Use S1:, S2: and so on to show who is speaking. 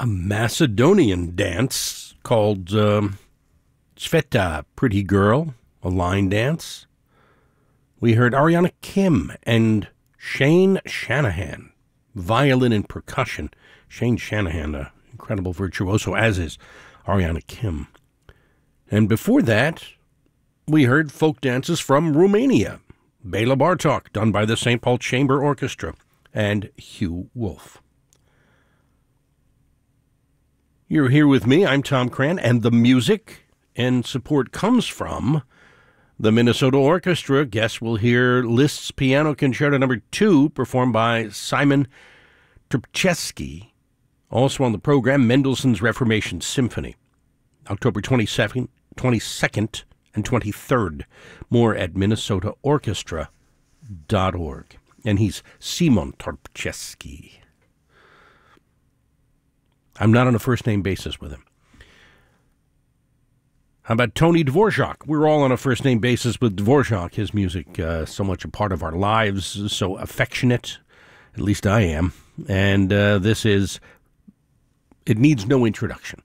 S1: a Macedonian dance called Sveta, Pretty Girl, a line dance. We heard Ariana Kim and Shane Shanahan, violin and percussion. Shane Shanahan, an incredible virtuoso, as is Ariana Kim. And before that, we heard folk dances from Romania, Bela Bartok, done by the St. Paul Chamber Orchestra, and Hugh Wolf. You're here with me, I'm Tom Cran, and the music and support comes from the Minnesota Orchestra. Guests will hear Liszt's Piano Concerto No. 2, performed by Simon Trpczewski. Also on the program, Mendelssohn's Reformation Symphony, October 22nd and 23rd. More at minnesotaorchestra.org. And he's Simon Trpczewski. I'm not on a first-name basis with him. How about Tony Dvorak? We're all on a first-name basis with Dvorak. His music, so much a part of our lives, so affectionate. At least I am. And this is It Needs No Introduction.